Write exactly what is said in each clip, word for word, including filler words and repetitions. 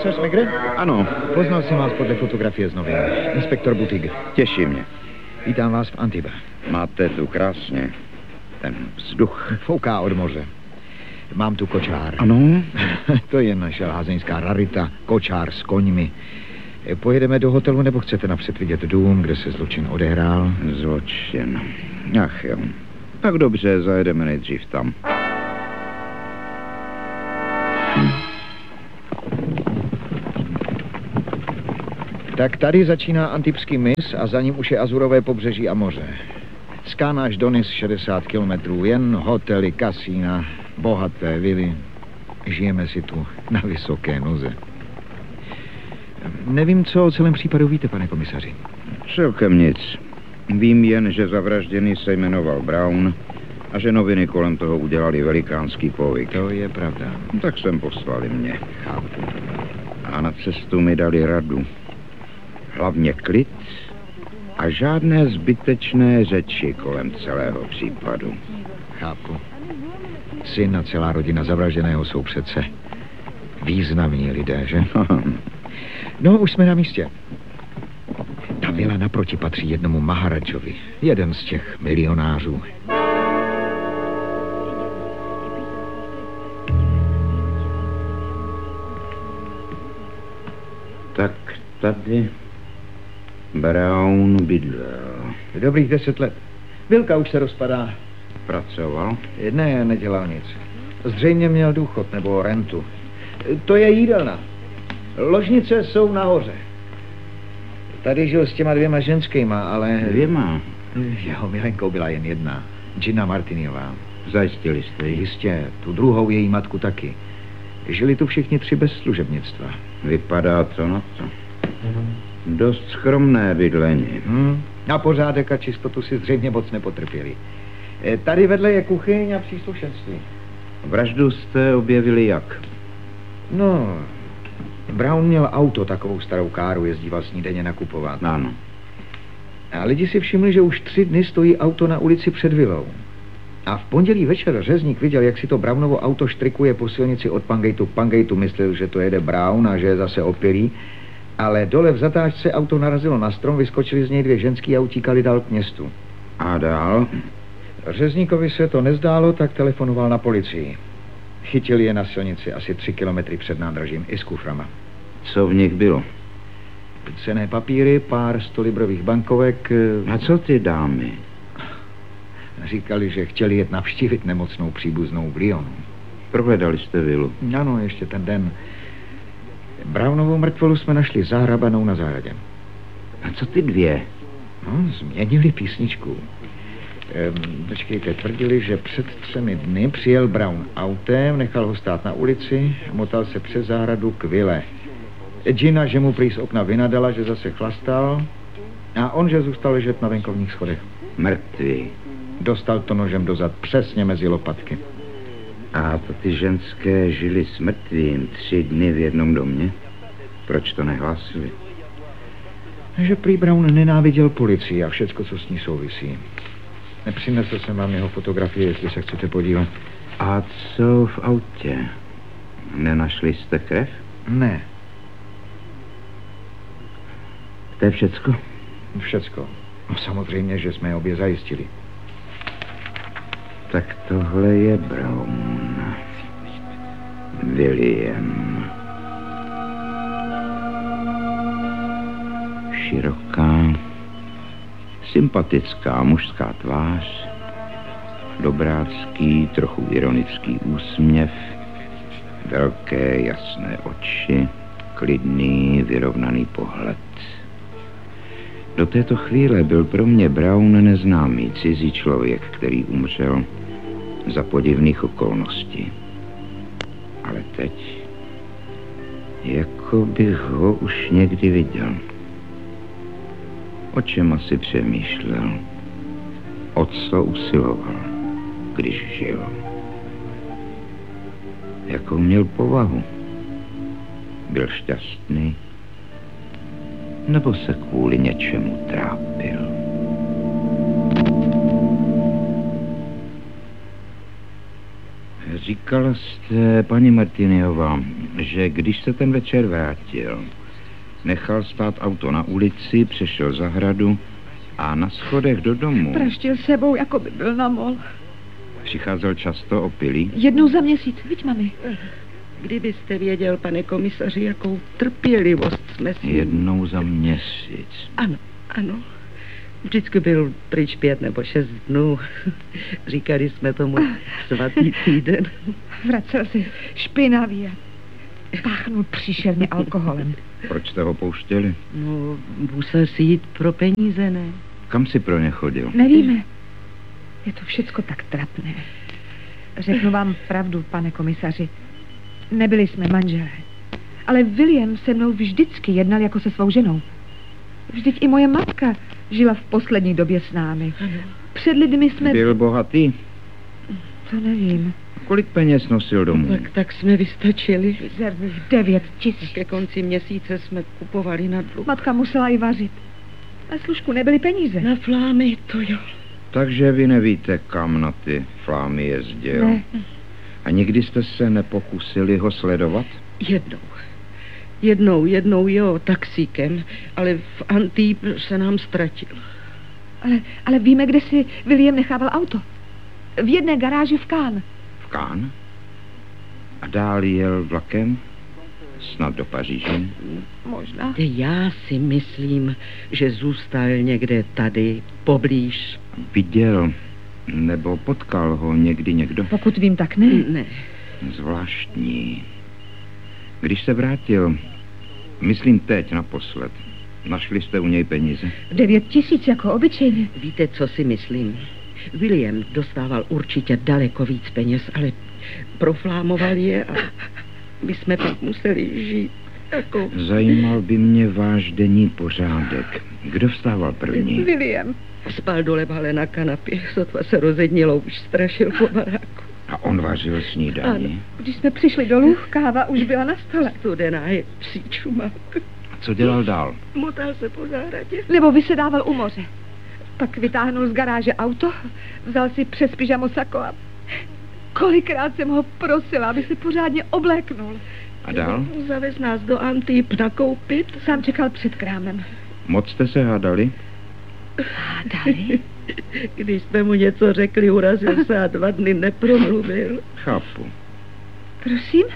komisař Megre? Ano. Poznal jsem vás podle fotografie z novin. Inspektor Butig. Těší mě. Vítám vás v Antiba. Máte tu krásně. Ten vzduch. Fouká od moře. Mám tu kočár. Ano? To je naše lázeňská rarita. Kočár s koňmi. Pojedeme do hotelu, nebo chcete napřed vidět dům, kde se zločin odehrál? Zločin. Ach jo. Tak dobře, zajedeme nejdřív tam. Tak tady začíná Antibský mys a za ním už je Azurové pobřeží a moře. Z Cannes až do Nice šedesát kilometrů, jen hotely, kasína, bohaté vily. Žijeme si tu na vysoké noze. Nevím, co o celém případu víte, pane komisaři. Celkem nic. Vím jen, že zavražděný se jmenoval Brown a že noviny kolem toho udělali velikánský povyk. To je pravda. Tak sem poslali mě. Chápu. A na cestu mi dali radu. Hlavně klid a žádné zbytečné řeči kolem celého případu. Chápu. Syn a celá rodina zavražděného jsou přece významní lidé, že? No, už jsme na místě. Ta vila naproti patří jednomu Maharadžovi. Jeden z těch milionářů. Tak tady Brown bydlel. Dobrých deset let. Vilka už se rozpadá. Pracoval? Ne, nedělal nic. Zřejmě měl důchod nebo rentu. To je jídelna. Ložnice jsou nahoře. Tady žil s těma dvěma ženskýma, ale... Dvěma? Jeho milenkou byla jen jedna. Gina Martiniová. Zajistili jste ji? Jistě, tu druhou její matku taky. Žili tu všichni tři bez služebnictva. Vypadá to na to. Dost skromné bydlení. Hmm. A pořádek a čistotu si zřejmě moc nepotrpěli. E, tady vedle je kuchyň a příslušenství. Vraždu jste objevili jak? No, Brown měl auto, takovou starou káru, jezdíval s ní denně nakupovat. Ano. A lidi si všimli, že už tři dny stojí auto na ulici před vilou. A v pondělí večer řezník viděl, jak si to Brownovo auto štrikuje po silnici od Pangejtu k Pangejtu. Myslel, že to jede Brown a že je zase opilý. Ale dole v zatáčce auto narazilo na strom, vyskočili z něj dvě ženský a utíkali dál k městu. A dál? Řezníkovi se to nezdálo, tak telefonoval na policii. Chytili je na silnici asi tři kilometry před nádražím i s kuframa. Co v nich bylo? Cenné papíry, pár stolibrových bankovek. A co ty dámy? Říkali, že chtěli jet navštívit nemocnou příbuznou v Lyonu. Prohledali jste vilu? Ano, ještě ten den. Brownovou mrtvolu jsme našli zahrabanou na zahradě. A co ty dvě? No, změnili písničku. Ehm, počkejte, tvrdili, že před třemi dny přijel Brown autem, nechal ho stát na ulici a motal se přes zahradu k vile. Gina, že mu prý z okna vynadala, že zase chlastal a on, že zůstal ležet na venkovních schodech. Mrtvý. Dostal to nožem dozad přesně mezi lopatky. A to ty ženské žili s mrtvým tři dny v jednom domě? Proč to nehlásili? Že prý Brown nenáviděl policii a všecko, co s ní souvisí. Nepřinesl jsem vám jeho fotografii, jestli se chcete podívat. A co v autě? Nenašli jste krev? Ne. To je všecko? Všecko. No samozřejmě, že jsme je obě zajistili. Tak tohle je Brown. William. Široká, sympatická mužská tvář, dobrácký, trochu ironický úsměv, velké jasné oči, klidný, vyrovnaný pohled. Do této chvíle byl pro mě Brown neznámý cizí člověk, který umřel za podivných okolností. Ale teď, jako bych ho už někdy viděl. O čem asi přemýšlel? O co usiloval, když žil? Jakou měl povahu? Byl šťastný? Nebo se kvůli něčemu trápil? Říkala jste, paní Martiniová, že když se ten večer vrátil, nechal stát auto na ulici, přešel zahradu a na schodech do domu... Praštil sebou, jako by byl na mol. Přicházel často opilý? Jednou za měsíc, viď, mami? Kdybyste věděl, pane komisaři, jakou trpělivost jsme si... Jednou za měsíc. Ano, ano. Vždycky byl pryč pět nebo šest dnů. Říkali jsme tomu svatý týden. Vracel se špinavý a páchnul příšerně alkoholem. Proč jste ho pouštěli? No, musel si jít pro peníze, ne? Kam si pro ně chodil? Nevíme. Je to všecko tak trapné. Řeknu vám pravdu, pane komisaři. Nebyli jsme manželé. Ale William se mnou vždycky jednal jako se svou ženou. Vždyť i moje matka žila v poslední době s námi. Před lidmi jsme... Byl bohatý? To nevím. Kolik peněz nosil domů? Tak, tak jsme vystačili. Mizerných devět tisíc. Ke konci měsíce jsme kupovali na dluh. Matka musela i vařit. Na služku nebyly peníze. Na flámy, to jo. Takže vy nevíte, kam na ty flámy jezdil? Ne. A nikdy jste se nepokusili ho sledovat? Jednou. Jednou, jednou jo, taxíkem, ale v Antibes se nám ztratil. Ale, ale víme, kde si William nechával auto. V jedné garáži v Cannes. V Cannes? A dál jel vlakem? Snad do Paříže? Možná. Já si myslím, že zůstal někde tady, poblíž. Viděl, nebo potkal ho někdy někdo? Pokud vím, tak ne. Ne. Zvláštní. Když se vrátil, myslím teď naposled, našli jste u něj peníze? Devět tisíc jako obyčejně. Víte, co si myslím? William dostával určitě daleko víc peněz, ale proflámoval je a my jsme pak museli žít jako... Zajímal by mě váš denní pořádek. Kdo vstával první? William. Spal dole ale na kanapě, sotva se rozednilo, už strašil po baráku. A on vařil snídaní? Ano. Když jsme přišli dolů, káva už byla na stole. Studená je psí čuma. A co dělal dál? Motal se po zahradě. Nebo vysedával u moře. Pak vytáhnul z garáže auto, vzal si přes pyžamo sako a kolikrát jsem ho prosila, aby se pořádně obléknul. A dál? Zavez nás do Antibes nakoupit. Sám čekal před krámem. Moc jste se hádali? Hádali? Když jsme mu něco řekli, urazil se a dva dny nepromluvil. Chápu. Prosím?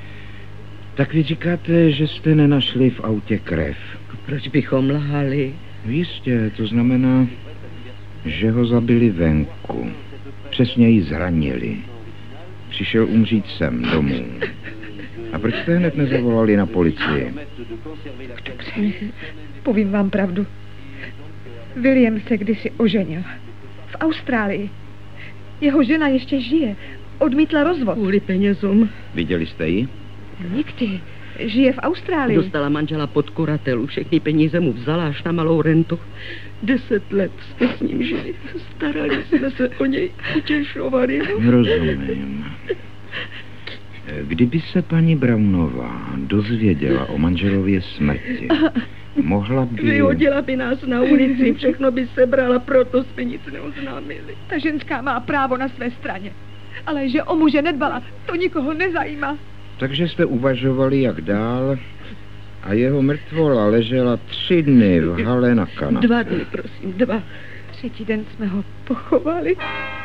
Tak vy říkáte, že jste nenašli v autě krev. Proč bychom lhali? Jistě, to znamená, že ho zabili venku. Přesně ji zranili. Přišel umřít sem domů. A proč jste hned nezavolali na policii? Dobře, povím vám pravdu. William se kdysi oženil. V Austrálii. Jeho žena ještě žije. Odmítla rozvod. Kvůli penězům. Viděli jste ji? Nikdy. Žije v Austrálii. Dostala manžela pod kuratelu. Všechny peníze mu vzala až na malou rentu. Deset let jsme s ním žili. Starali jsme se o něj. Utěšovali. Rozumím. Kdyby se paní Brownová dozvěděla o manželově smrti, mohla by... Vyhodila by nás na ulici, všechno by sebrala, proto jsme nic neoznámili. Ta ženská má právo na své straně. Ale že o muže nedbala, to nikoho nezajímá. Takže jste uvažovali, jak dál, a jeho mrtvola ležela tři dny v hale na kanapě. Dva dny, prosím, dva. Třetí den jsme ho pochovali.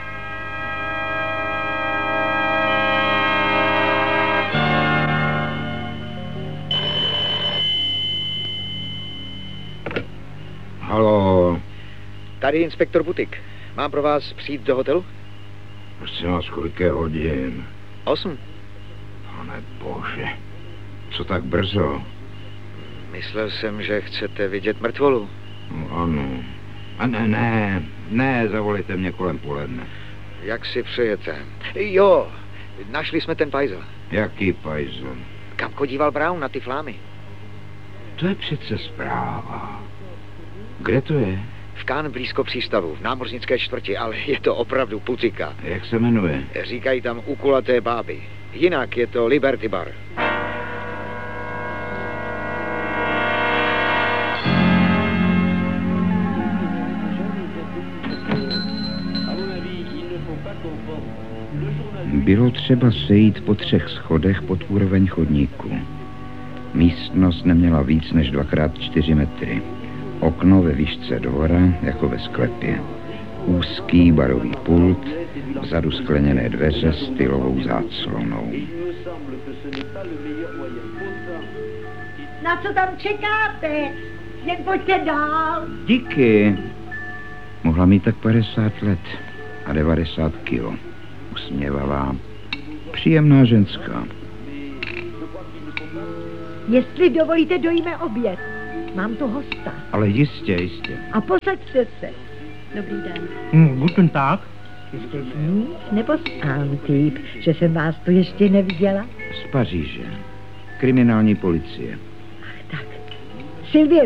Haló. Tady inspektor Butik. Mám pro vás přijít do hotelu? Prosím vás, kolik je hodin? Osm. Pane bože, co tak brzo? Myslel jsem, že chcete vidět mrtvolu. No, ano. A ne, ne, ne, zavolejte mě kolem poledne. Jak si přejete? Jo, našli jsme ten pajzel. Jaký pajzel? Kam chodíval Brown na ty flámy? To je přece zpráva. Kde to je? V Cannes blízko přístavu, v námořnické čtvrti, ale je to opravdu putika. Jak se jmenuje? Říkají tam ukulaté báby. Jinak je to Liberty Bar. À mon avis, il ne faut pas confondre Bylo třeba sejít po třech schodech pod úroveň chodníku. Místnost neměla víc než dvakrát čtyři metry. Okno ve výšce dvora, jako ve sklepě. Úzký barový pult, vzadu skleněné dveře s tylovou záclonou. Na co tam čekáte? Jen pojďte dál. Díky. Mohla mít tak padesát let a devadesát kilo. Usměvavá, příjemná ženská. Jestli dovolíte, dojíme oběd. Mám tu hosta. Ale jistě, jistě. A posaďte se. Dobrý den. Hm, guten Tag. Jste z Níž nebo z Antibes, že jsem vás tu ještě neviděla? Z Paříže. Kriminální policie. Tak. Sylvie,